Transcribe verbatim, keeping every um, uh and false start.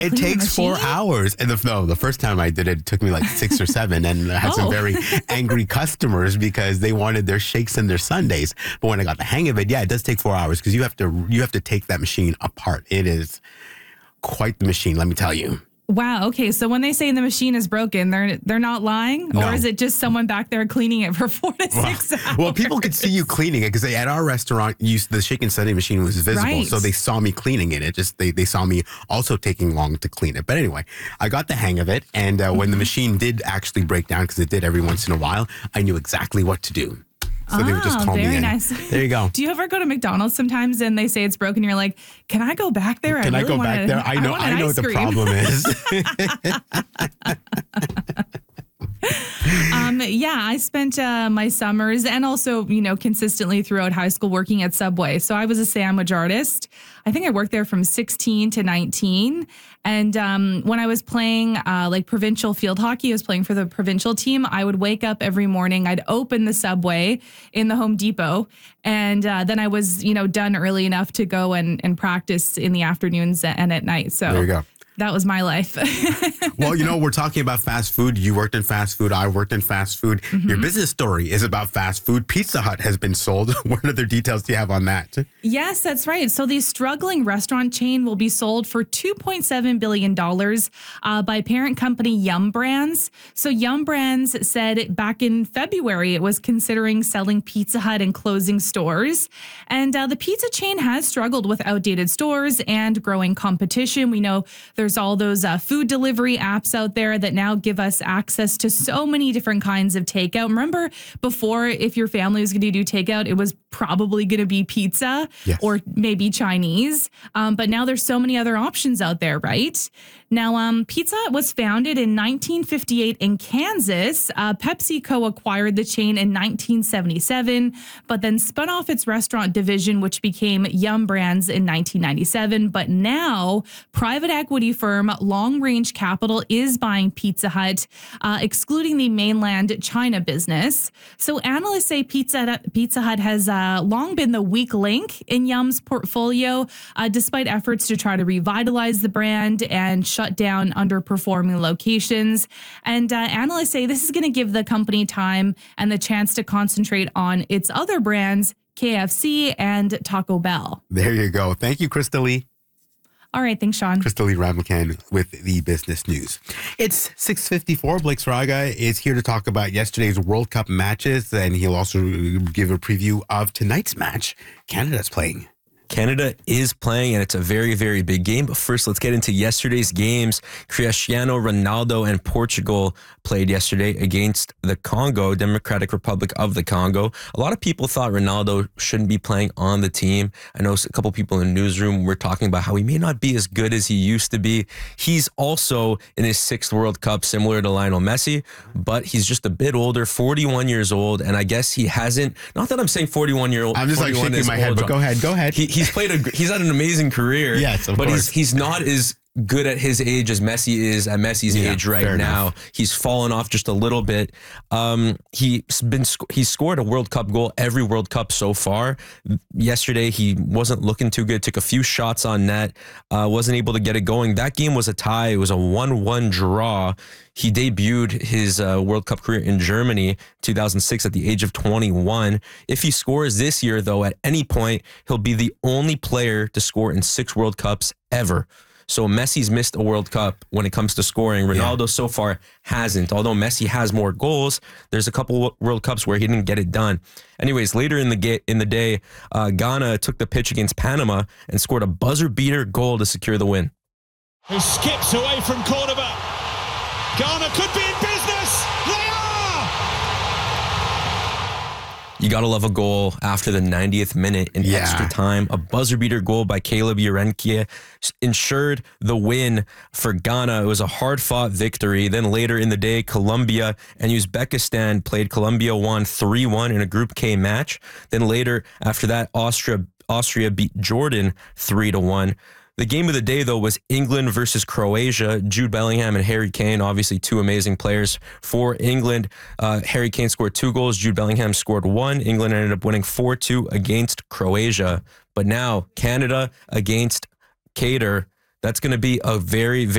It takes four hours. And the, no, the first time I did it, it took me like six or seven. And I had oh. some very angry customers because they wanted their shakes and their sundaes. But when I got the hang of it, yeah, it does take four hours because you have to you have to take that machine apart. It is quite the machine, let me tell you. Wow. Okay. So when they say the machine is broken, they're they're not lying, no. or is it just someone back there cleaning it for four to well, six hours? Well, people could see you cleaning it because at our restaurant, you, the shake and sundae machine was visible, right. so they saw me cleaning it. It just they they saw me also taking long to clean it. But anyway, I got the hang of it, and uh, mm-hmm. when the machine did actually break down, because it did every once in a while, I knew exactly what to do. So oh, they would just call very me in. Nice. There you go. Do you ever go to McDonald's sometimes and they say it's broken? You're like, can I go back there? Can I, I really go back wanna, there? I know. I, I know what the problem is. um, yeah, I spent uh, my summers and also, you know, consistently throughout high school working at Subway. So I was a sandwich artist. I think I worked there from sixteen to nineteen. And um, when I was playing uh, like provincial field hockey, I was playing for the provincial team. I would wake up every morning. I'd open the Subway in the Home Depot. And uh, then I was, you know, done early enough to go and, and practice in the afternoons and at night. So there you go. That was my life. Well, you know, we're talking about fast food. You worked in fast food. I worked in fast food. Mm-hmm. Your business story is about fast food. Pizza Hut has been sold. What other details do you have on that? Yes, that's right. So the struggling restaurant chain will be sold for two point seven billion dollars uh, by parent company Yum Brands. So Yum Brands said back in February it was considering selling Pizza Hut and closing stores. And uh, the pizza chain has struggled with outdated stores and growing competition. We know there's all those uh, food delivery apps out there that now give us access to so many different kinds of takeout. Remember before, if your family was going to do takeout, it was probably going to be pizza yes. or maybe Chinese. Um, but now there's so many other options out there, right? Now, um, Pizza Hut was founded in nineteen fifty-eight in Kansas. Uh, PepsiCo acquired the chain in nineteen seventy-seven, but then spun off its restaurant division, which became Yum Brands in nineteen ninety-seven. But now, private equity firm Long Range Capital is buying Pizza Hut, uh, excluding the mainland China business. So analysts say Pizza Hut, Pizza Hut has uh, long been the weak link in Yum's portfolio, uh, despite efforts to try to revitalize the brand and shut down underperforming locations. And uh, analysts say this is going to give the company time and the chance to concentrate on its other brands, K F C and Taco Bell. There you go. Thank you, Krista Lee. All right. Thanks, Sean. Krista Lee Ramlakan with the business news. It's six fifty-four. Blake Sraga is here to talk about yesterday's World Cup matches, and he'll also give a preview of tonight's match. Canada's playing. Canada is playing, and it's a very, very big game. But first, let's get into yesterday's games. Cristiano Ronaldo and Portugal played yesterday against the Congo, Democratic Republic of the Congo. A lot of people thought Ronaldo shouldn't be playing on the team. I know a couple people in the newsroom were talking about how he may not be as good as he used to be. He's also in his sixth World Cup, similar to Lionel Messi, but he's just a bit older, forty-one years old, and I guess he hasn't, not that I'm saying forty-one year old. I'm just like shaking my head, but go ahead, go ahead. He, he's played a, he's had an amazing career. Yes, of but course. he's he's not as good at his age as Messi is at Messi's yeah, age right now. Enough. He's fallen off just a little bit. Um, he's been he's scored a World Cup goal every World Cup so far. Yesterday he wasn't looking too good. Took a few shots on net. Uh, wasn't able to get it going. That game was a tie. It was a one one draw. He debuted his uh, World Cup career in Germany, two thousand six, at the age of twenty-one. If he scores this year, though, at any point, he'll be the only player to score in six World Cups ever. So Messi's missed a World Cup when it comes to scoring. Ronaldo yeah. so far hasn't. Although Messi has more goals, there's a couple World Cups where he didn't get it done. Anyways, later in the ga- in the day, uh, Ghana took the pitch against Panama and scored a buzzer beater goal to secure the win. Who skips away from cornerback. Ghana could be in business. They are! You got to love a goal after the ninetieth minute in yeah. extra time. A buzzer beater goal by Caleb Urenkia ensured the win for Ghana. It was a hard-fought victory. Then later in the day, Colombia and Uzbekistan played. Colombia won three one in a Group K match. Then later, after that, Austria Austria beat Jordan three to one. The game of the day, though, was England versus Croatia. Jude Bellingham and Harry Kane, obviously two amazing players for England. Uh, Harry Kane scored two goals. Jude Bellingham scored one. England ended up winning four two against Croatia. But now, Canada against Qatar. That's going to be a very, very